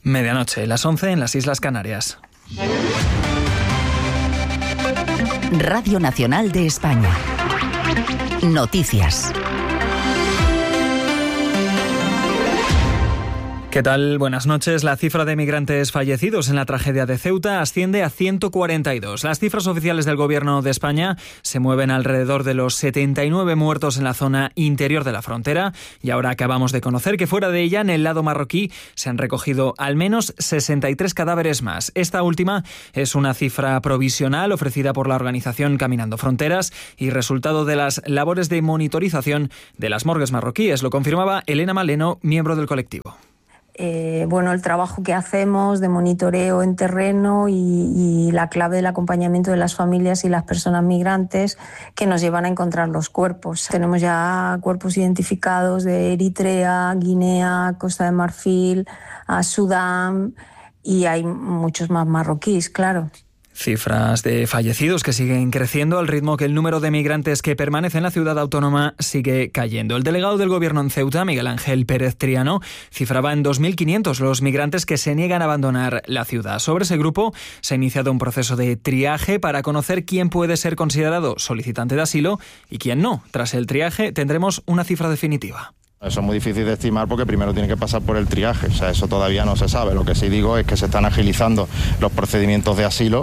Medianoche, las 11 en las Islas Canarias. Radio Nacional de España. Noticias. ¿Qué tal? Buenas noches. La cifra de migrantes fallecidos en la tragedia de Ceuta asciende a 142. Las cifras oficiales del Gobierno de España se mueven alrededor de los 79 muertos en la zona interior de la frontera, y ahora acabamos de conocer que fuera de ella, en el lado marroquí, se han recogido al menos 63 cadáveres más. Esta última es una cifra provisional ofrecida por la organización Caminando Fronteras y resultado de las labores de monitorización de las morgues marroquíes. Lo confirmaba Elena Maleno, miembro del colectivo. El trabajo que hacemos de monitoreo en terreno y la clave del acompañamiento de las familias y las personas migrantes que nos llevan a encontrar los cuerpos. Tenemos ya cuerpos identificados de Eritrea, Guinea, Costa de Marfil, Sudán, y hay muchos más marroquíes, claro. Cifras de fallecidos que siguen creciendo al ritmo que el número de migrantes que permanecen en la ciudad autónoma sigue cayendo. El delegado del Gobierno en Ceuta, Miguel Ángel Pérez Triano, cifraba en 2.500 los migrantes que se niegan a abandonar la ciudad. Sobre ese grupo se ha iniciado un proceso de triaje para conocer quién puede ser considerado solicitante de asilo y quién no. Tras el triaje tendremos una cifra definitiva. Eso es muy difícil de estimar porque primero tiene que pasar por el triaje, eso todavía no se sabe. Lo que sí digo es que se están agilizando los procedimientos de asilo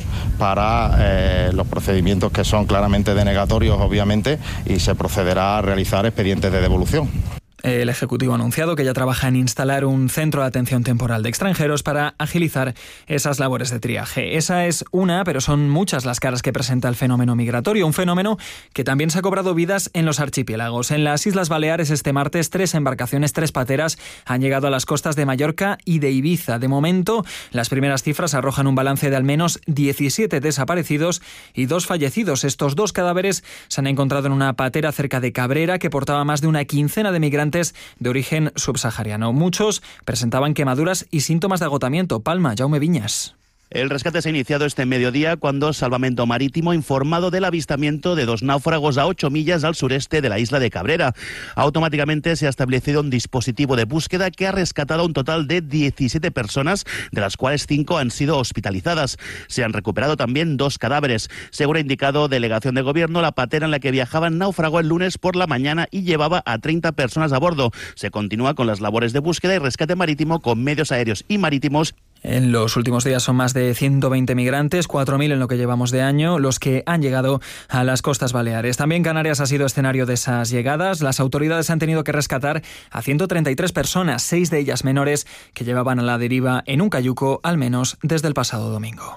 para los procedimientos que son claramente denegatorios, obviamente, y se procederá a realizar expedientes de devolución. El Ejecutivo ha anunciado que ya trabaja en instalar un centro de atención temporal de extranjeros para agilizar esas labores de triaje. Esa es una, pero son muchas las caras que presenta el fenómeno migratorio, un fenómeno que también se ha cobrado vidas en los archipiélagos. En las Islas Baleares este martes 3 embarcaciones, 3 pateras han llegado a las costas de Mallorca y de Ibiza. De momento, las primeras cifras arrojan un balance de al menos 17 desaparecidos y 2 fallecidos. Estos 2 cadáveres se han encontrado en una patera cerca de Cabrera que portaba más de una quincena de migrantes de origen subsahariano. Muchos presentaban quemaduras y síntomas de agotamiento. Palma, Jaume Viñas. El rescate se ha iniciado este mediodía cuando Salvamento Marítimo ha informado del avistamiento de 2 náufragos a 8 millas al sureste de la isla de Cabrera. Automáticamente se ha establecido un dispositivo de búsqueda que ha rescatado a un total de 17 personas, de las cuales 5 han sido hospitalizadas. Se han recuperado también 2 cadáveres. Según ha indicado Delegación de Gobierno, la patera en la que viajaban naufragó el lunes por la mañana y llevaba a 30 personas a bordo. Se continúa con las labores de búsqueda y rescate marítimo con medios aéreos y marítimos. En los últimos días son más de 120 migrantes, 4.000 en lo que llevamos de año, los que han llegado a las costas baleares. También Canarias ha sido escenario de esas llegadas. Las autoridades han tenido que rescatar a 133 personas, 6 de ellas menores, que llevaban a la deriva en un cayuco al menos desde el pasado domingo.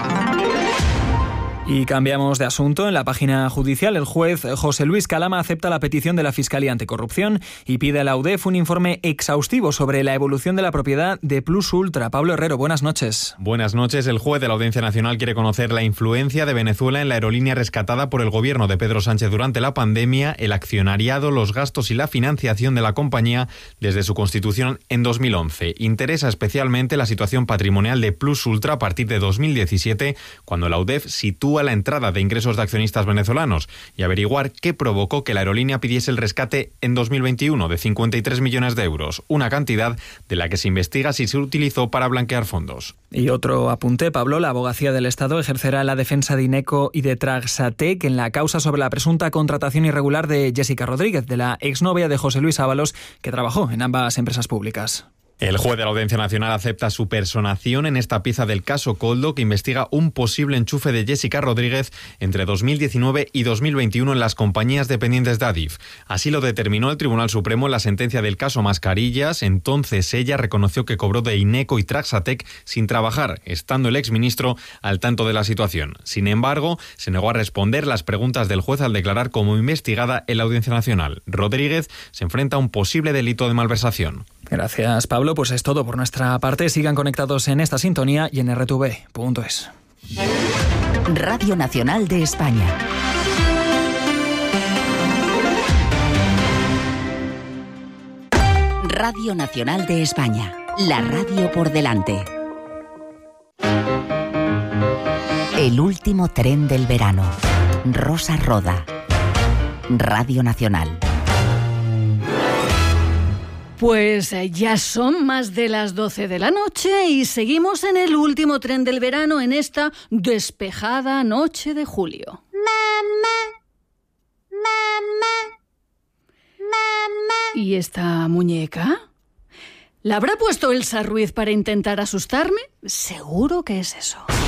Y cambiamos de asunto. En la página judicial, el juez José Luis Calama acepta la petición de la Fiscalía Anticorrupción y pide a la UDEF un informe exhaustivo sobre la evolución de la propiedad de Plus Ultra. Pablo Herrero, buenas noches. Buenas noches. El juez de la Audiencia Nacional quiere conocer la influencia de Venezuela en la aerolínea rescatada por el gobierno de Pedro Sánchez durante la pandemia, el accionariado, los gastos y la financiación de la compañía desde su constitución en 2011. Interesa especialmente la situación patrimonial de Plus Ultra a partir de 2017, cuando la UDEF sitúa la entrada de ingresos de accionistas venezolanos, y averiguar qué provocó que la aerolínea pidiese el rescate en 2021 de 53 millones de euros, una cantidad de la que se investiga si se utilizó para blanquear fondos. Y otro apunte, Pablo, la Abogacía del Estado ejercerá la defensa de INECO y de Traxatec en la causa sobre la presunta contratación irregular de Jessica Rodríguez, de la exnovia de José Luis Ábalos, que trabajó en ambas empresas públicas. El juez de la Audiencia Nacional acepta su personación en esta pieza del caso Koldo, que investiga un posible enchufe de Jessica Rodríguez entre 2019 y 2021 en las compañías dependientes de Adif. Así lo determinó el Tribunal Supremo en la sentencia del caso Mascarillas. Entonces ella reconoció que cobró de INECO y Traxatec sin trabajar, estando el exministro al tanto de la situación. Sin embargo, se negó a responder las preguntas del juez al declarar como investigada en la Audiencia Nacional. Rodríguez se enfrenta a un posible delito de malversación. Gracias, Pablo. Pues es todo por nuestra parte. Sigan conectados en esta sintonía y en rtv.es. Radio Nacional de España. Radio Nacional de España. La radio por delante. El último tren del verano. Rosa Roda. Radio Nacional. Pues ya son más de las 12 de la noche y seguimos en el último tren del verano en esta despejada noche de julio. ¿Y esta muñeca? ¿La habrá puesto Elsa Ruiz para intentar asustarme? Seguro que es eso.